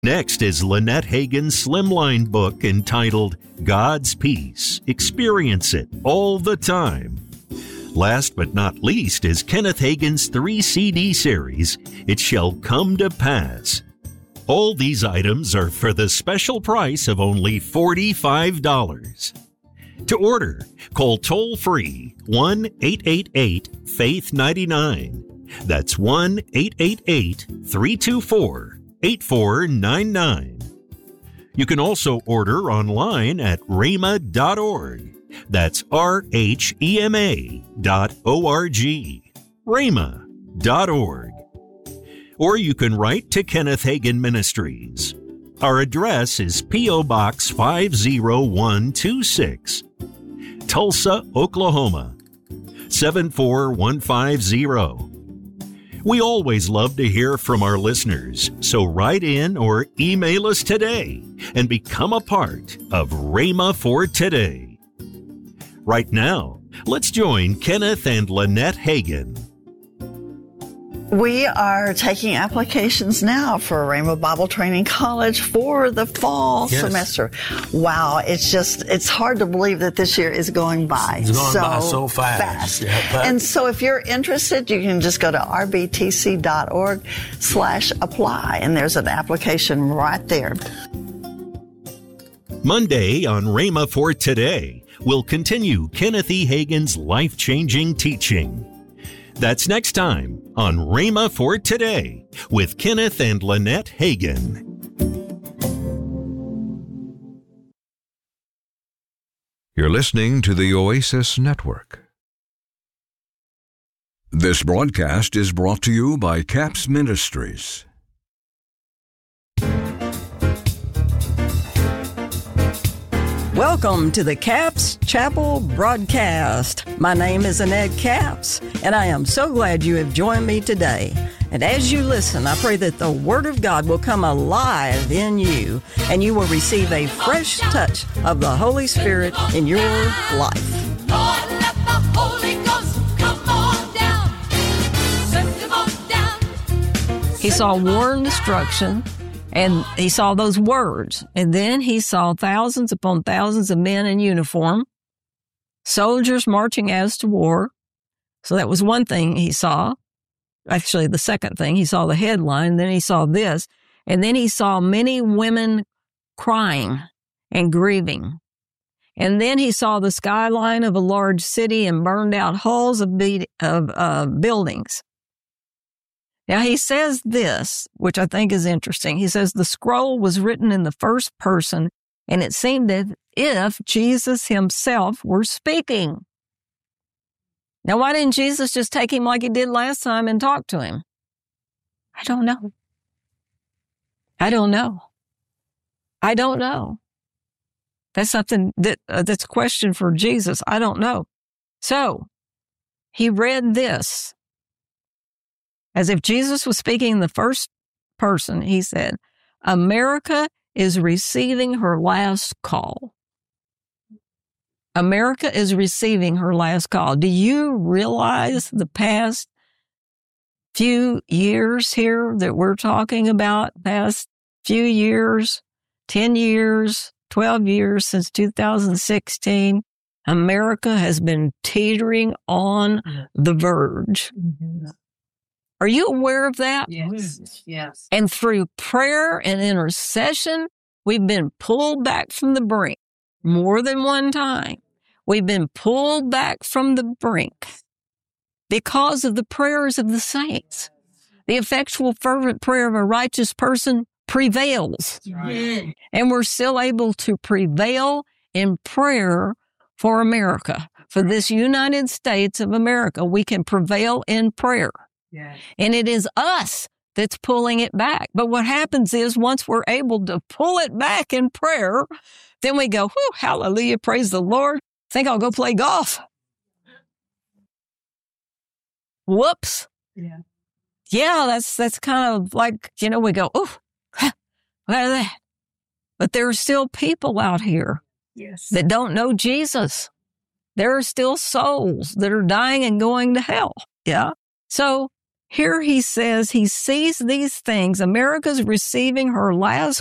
Next is Lynette Hagin's slimline book entitled God's Peace. Experience it all the time. Last but not least is Kenneth Hagin's 3 CD series, It Shall Come to Pass. All these items are for the special price of only $45. To order, call toll-free 1-888-FAITH-99. That's 1-888-324-8499. You can also order online at rhema.org. That's RHEMA.org. rhema.org. Or you can write to Kenneth Hagin Ministries. Our address is P.O. Box 50126, Tulsa, Oklahoma 74150. We always love to hear from our listeners, so write in or email us today and become a part of Rhema for Today. Right now, let's join Kenneth and Lynette Hagin. We are taking applications now for Rhema Bible Training College for the fall semester. Wow, it's hard to believe that this year is going by. It's going by so fast. Yeah, and so if you're interested, you can just go to rbtc.org/apply, and there's an application right there. Monday on Rhema for Today, we'll continue Kenneth E. Hagin's life-changing teaching. That's next time on Rhema for Today with Kenneth and Lynette Hagin. You're listening to the Oasis Network. This broadcast is brought to you by CAPS Ministries. Welcome to the Capps Chapel broadcast. My name is Annette Capps, and I am so glad you have joined me today. And as you listen, I pray that the Word of God will come alive in you, and you will receive a fresh touch of the Holy Spirit in your life. Lord, let the Holy Ghost come on down. Send him on down. He saw war and destruction. And he saw those words. And then he saw thousands upon thousands of men in uniform, soldiers marching as to war. So that was one thing he saw. Actually, the second thing, he saw the headline. Then he saw this. And then he saw many women crying and grieving. And then he saw the skyline of a large city and burned out halls of buildings. Now, he says this, which I think is interesting. He says the scroll was written in the first person, and it seemed as if Jesus himself were speaking. Now, why didn't Jesus just take him like he did last time and talk to him? I don't know. That's something that's a question for Jesus. I don't know. So, he read this. As if Jesus was speaking in the first person, he said, America is receiving her last call. America is receiving her last call. Do you realize the past few years here that we're talking about, past few years, 10 years, 12 years since 2016, America has been teetering on the verge. Mm-hmm. Are you aware of that? Yes. And through prayer and intercession, we've been pulled back from the brink more than one time. We've been pulled back from the brink because of the prayers of the saints. The effectual, fervent prayer of a righteous person prevails. Right. And we're still able to prevail in prayer for America, for this United States of America. We can prevail in prayer. Yes. And it is us that's pulling it back. But what happens is once we're able to pull it back in prayer, then we go, whew, hallelujah, praise the Lord. Think I'll go play golf. Whoops. Yeah. Yeah, that's kind of like, we go, oh, look at that. But there are still people out here that don't know Jesus. There are still souls that are dying and going to hell. Yeah. So Here he says he sees these things. America's receiving her last